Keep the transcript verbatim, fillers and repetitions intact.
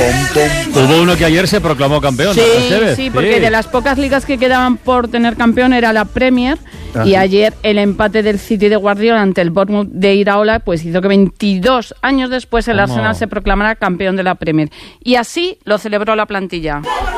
Hubo uno que ayer se proclamó campeón. Sí, ¿no? sí, porque sí. de las pocas ligas que quedaban por tener campeón era la Premier. Ah, y sí. ayer el empate del City de Guardiola ante el Bournemouth de Iraola pues hizo que veintidós años después el ¿Cómo? Arsenal se proclamara campeón de la Premier. Y así lo celebró la plantilla.